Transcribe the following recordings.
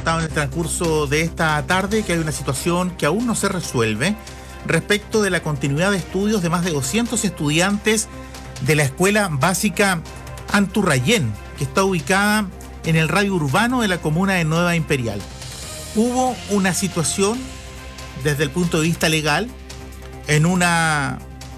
contado en el transcurso de esta tarde que hay una situación que aún no se resuelve respecto de la continuidad de estudios de más de 200 estudiantes de la Escuela Básica Anturrayén, que está ubicada en el radio urbano de la comuna de Nueva Imperial. Hubo una situación desde el punto de vista legal en una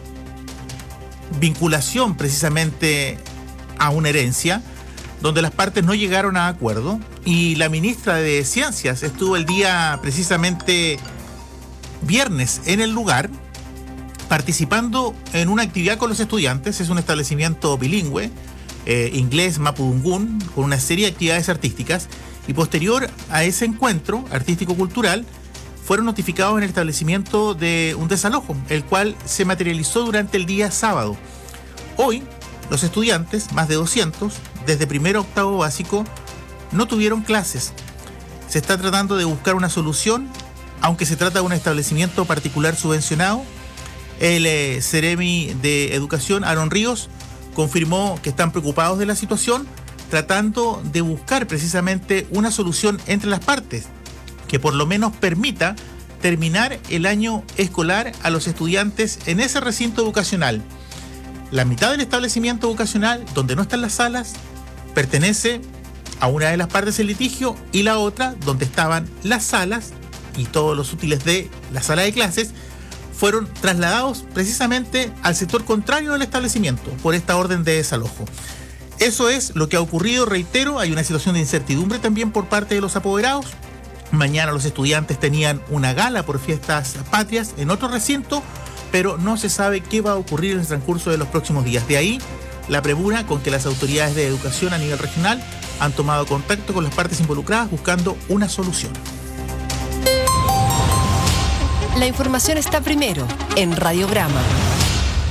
vinculación precisamente a una herencia, donde las partes no llegaron a acuerdo y la ministra de Ciencias estuvo el día precisamente viernes en el lugar participando en una actividad con los estudiantes. Es un establecimiento bilingüe, inglés mapudungún, con una serie de actividades artísticas, y posterior a ese encuentro artístico-cultural fueron notificados en el establecimiento de un desalojo, el cual se materializó durante el día sábado. Hoy, los estudiantes, más de 200, desde primero a octavo básico, no tuvieron clases. Se está tratando de buscar una solución, aunque se trata de un establecimiento particular subvencionado. El Ceremi de Educación, Aaron Ríos, confirmó que están preocupados de la situación, tratando de buscar precisamente una solución entre las partes, que por lo menos permita terminar el año escolar a los estudiantes en ese recinto educacional. La mitad del establecimiento educacional, donde no están las salas, pertenece a una de las partes del litigio, y la otra, donde estaban las salas y todos los útiles de la sala de clases, fueron trasladados precisamente al sector contrario del establecimiento por esta orden de desalojo. Eso es lo que ha ocurrido, reitero. Hay una situación de incertidumbre también por parte de los apoderados. Mañana los estudiantes tenían una gala por fiestas patrias en otro recinto, pero no se sabe qué va a ocurrir en el transcurso de los próximos días. De ahí la premura con que las autoridades de educación a nivel regional han tomado contacto con las partes involucradas buscando una solución. La información está primero en Radiograma.